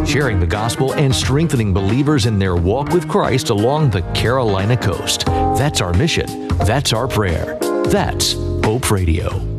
sharing the gospel and strengthening believers in their walk with Christ along the Carolina coast. That's our mission. That's our prayer. That's Hope Radio.